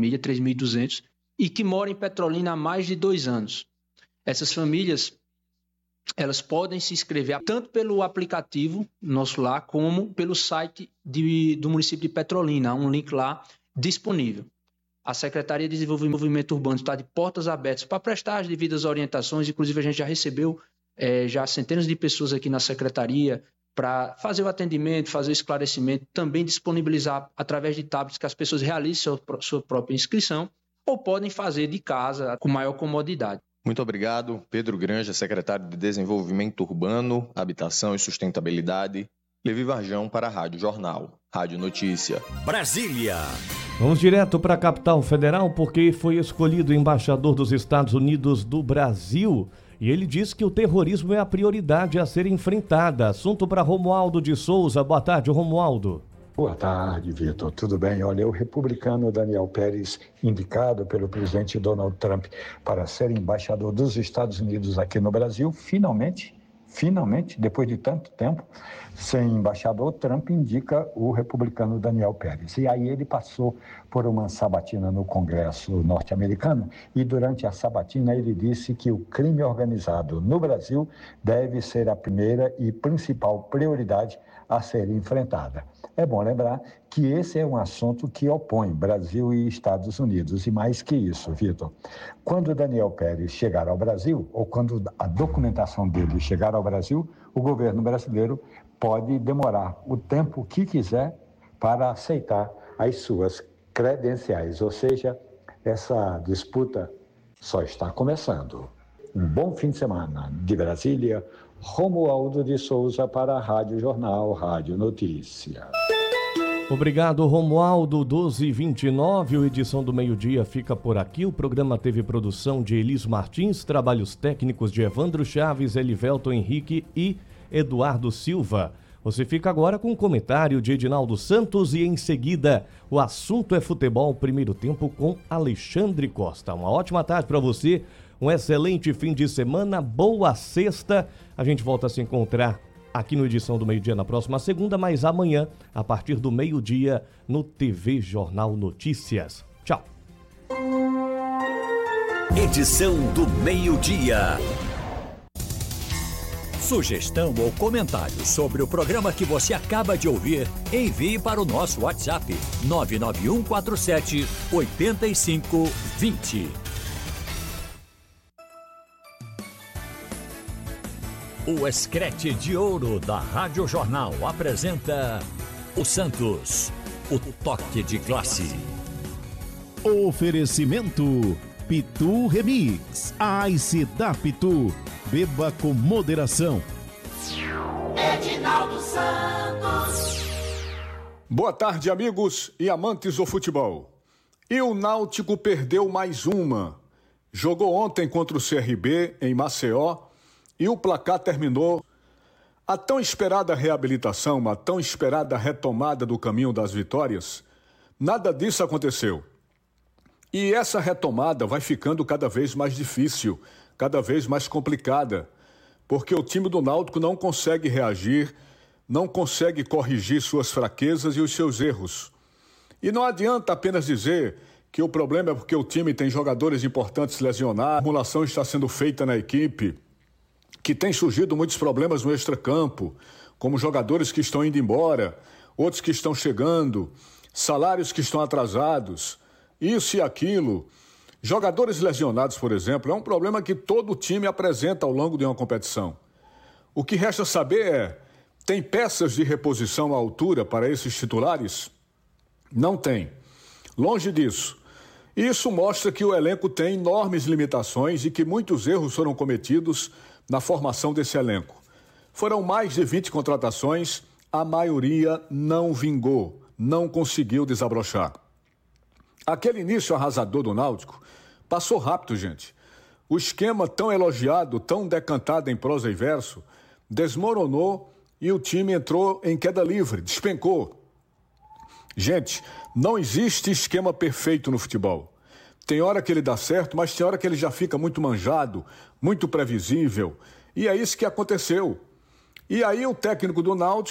família, 3.200, e que moram em Petrolina há mais de 2 anos. Essas famílias, elas podem se inscrever tanto pelo aplicativo Nosso Lar, como pelo site do município de Petrolina. Há um link lá disponível. A Secretaria de Desenvolvimento Urbano está de portas abertas para prestar as devidas orientações. Inclusive, a gente já recebeu já centenas de pessoas aqui na Secretaria para fazer o atendimento, fazer o esclarecimento, também disponibilizar através de tablets que as pessoas realizem sua própria inscrição ou podem fazer de casa com maior comodidade. Muito obrigado, Pedro Granja, secretário de Desenvolvimento Urbano, Habitação e Sustentabilidade. Levi Varjão para a Rádio Jornal, Rádio Notícia. Brasília. Vamos direto para a capital federal, porque foi escolhido embaixador dos Estados Unidos do Brasil. E ele diz que o terrorismo é a prioridade a ser enfrentada. Assunto para Romualdo de Souza. Boa tarde, Romualdo. Boa tarde, Vitor. Tudo bem? Olha, o republicano Daniel Pérez, indicado pelo presidente Donald Trump para ser embaixador dos Estados Unidos aqui no Brasil, finalmente, depois de tanto tempo, sem embaixador, Trump indica o republicano Daniel Pérez. E aí ele passou por uma sabatina no Congresso norte-americano e durante a sabatina ele disse que o crime organizado no Brasil deve ser a primeira e principal prioridade a ser enfrentada. É bom lembrar que esse é um assunto que opõe Brasil e Estados Unidos. E mais que isso, Vitor, quando Daniel Pérez chegar ao Brasil, ou quando a documentação dele chegar ao Brasil, o governo brasileiro pode demorar o tempo que quiser para aceitar as suas credenciais. Ou seja, essa disputa só está começando. Um bom fim de semana. De Brasília, Romualdo de Souza para a Rádio Jornal, Rádio Notícia. Obrigado, Romualdo. 12h29, a edição do meio-dia fica por aqui. O programa teve produção de Elis Martins, trabalhos técnicos de Evandro Chaves, Elivelton Henrique e Eduardo Silva. Você fica agora com o comentário de Edinaldo Santos e em seguida o assunto é futebol, primeiro tempo com Alexandre Costa. Uma ótima tarde para você, um excelente fim de semana, boa sexta. A gente volta a se encontrar aqui no Edição do Meio-Dia na próxima segunda, mas amanhã, a partir do meio-dia, no TV Jornal Notícias. Tchau. Edição do Meio-Dia. Sugestão ou comentário sobre o programa que você acaba de ouvir, envie para o nosso WhatsApp 99147-8520. O Escrete de Ouro da Rádio Jornal apresenta o Santos, o toque de classe. Oferecimento Pitu Remix, a Ice da Pitu. Beba com moderação. Edinaldo Santos. Boa tarde, amigos e amantes do futebol. E o Náutico perdeu mais uma. Jogou ontem contra o CRB em Maceió e o placar terminou. A tão esperada reabilitação, a tão esperada retomada do caminho das vitórias, nada disso aconteceu. E essa retomada vai ficando cada vez mais difícil, cada vez mais complicada, porque o time do Náutico não consegue reagir, não consegue corrigir suas fraquezas e os seus erros. E não adianta apenas dizer que o problema é porque o time tem jogadores importantes lesionados, a formulação está sendo feita na equipe, que tem surgido muitos problemas no extracampo, como jogadores que estão indo embora, outros que estão chegando, salários que estão atrasados, isso e aquilo. Jogadores lesionados, por exemplo, é um problema que todo time apresenta ao longo de uma competição. O que resta saber é, tem peças de reposição à altura para esses titulares? Não tem. Longe disso. Isso mostra que o elenco tem enormes limitações e que muitos erros foram cometidos na formação desse elenco. Foram mais de 20 contratações, a maioria não vingou, não conseguiu desabrochar. Aquele início arrasador do Náutico passou rápido, gente. O esquema tão elogiado, tão decantado em prosa e verso, desmoronou e o time entrou em queda livre, despencou. Gente, não existe esquema perfeito no futebol. Tem hora que ele dá certo, mas tem hora que ele já fica muito manjado, muito previsível. E é isso que aconteceu. E aí o técnico do Náutico